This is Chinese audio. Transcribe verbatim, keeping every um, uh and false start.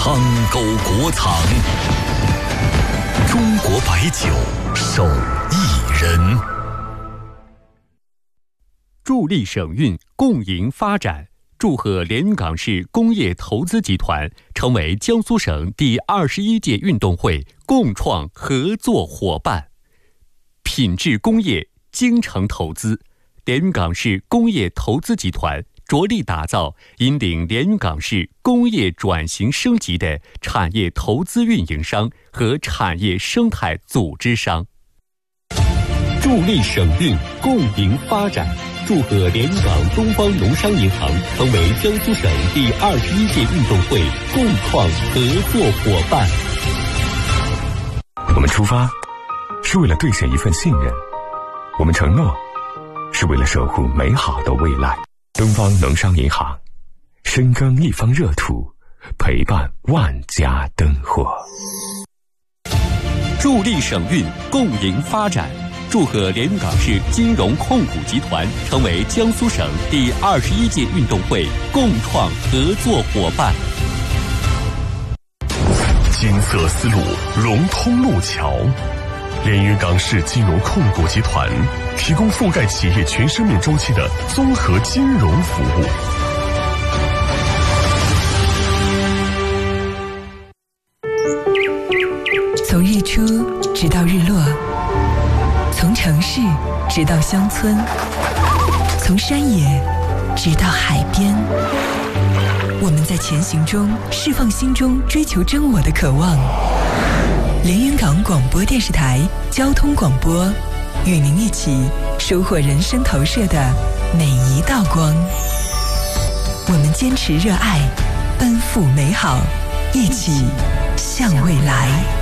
昌沟国藏，中国白酒手艺人， 助力省运，共赢发展。祝贺连云港市工业投资集团成为江苏省第二十一届运动会共创合作伙伴。品质工业，精诚投资，连云港市工业投资集团着力打造引领连云港市工业转型升级的产业投资运营商和产业生态组织商。助力省运，共赢发展。祝贺连云港东方农商银行成为江苏省第二十一届运动会共创合作伙伴。 我们出发是为了兑现一份信任，我们承诺是为了守护美好的未来。东方农商银行，深耕一方热土，陪伴万家灯火。 助力省运，共赢发展。祝贺连云港市金融控股集团成为江苏省第二十一届运动会共创合作伙伴。 金色丝路，融通路桥，连云港市金融控股集团提供覆盖企业全生命周期的综合金融服务。 从日出直到日落，从城市直到乡村，从山野直到海边，我们在前行中释放心中追求真我的渴望。连云港广播电视台交通广播，与您一起收获人生投射的每一道光。我们坚持热爱，奔赴美好，一起向未来。